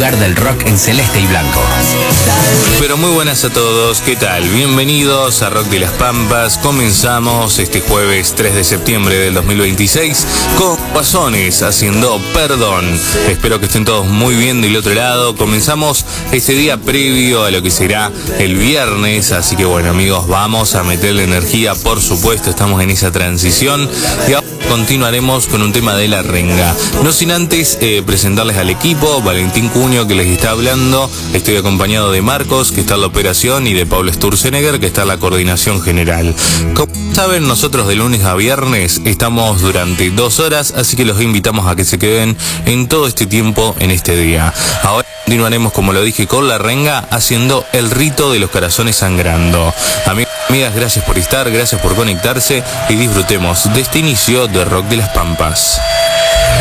lugar del rock en celeste y blanco. Pero muy buenas a todos, ¿qué tal? Bienvenidos a Rock de las Pampas. Comenzamos este jueves 3 de septiembre del 2026 con Guasones haciendo Perdón. Espero que estén todos muy bien del otro lado. Comenzamos este día previo a lo que será el viernes, así que bueno amigos, vamos a meterle energía, por supuesto, estamos en esa transición y ahora continuaremos con un tema de la renga. No sin antes presentarles al equipo. Valentín Cuño, que les está hablando. Estoy acompañado de Marcos, que está en la operación, y de Pablo Sturzenegger, que está en la coordinación general. Como saben, nosotros de lunes a viernes estamos durante 2 horas, así que los invitamos a que se queden en todo este tiempo en este día. Ahora continuaremos, como lo dije, con la renga, haciendo el rito de los corazones sangrando. Amigas, gracias por estar, gracias por conectarse y disfrutemos de este inicio de Rock de las Pampas.